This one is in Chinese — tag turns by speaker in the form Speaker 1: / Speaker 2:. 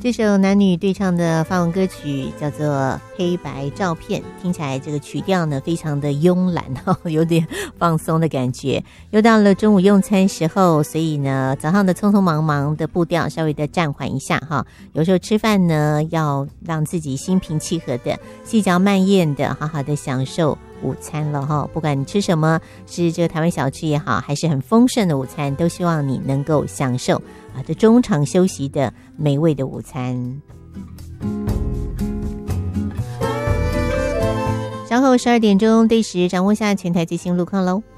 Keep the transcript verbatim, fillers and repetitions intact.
Speaker 1: 这首男女对唱的法文歌曲叫做《黑白照片》，听起来这个曲调呢非常的慵懒有点放松的感觉。又到了中午用餐时候，所以呢早上的匆匆忙忙的步调稍微的暂缓一下哈。有时候吃饭呢要让自己心平气和的细嚼慢咽的好好的享受午餐了哈。不管你吃什么，是这个台湾小吃也好，还是很丰盛的午餐，都希望你能够享受啊这中场休息的美味的午餐。稍后十二点钟对时掌握下全台最新路况喽。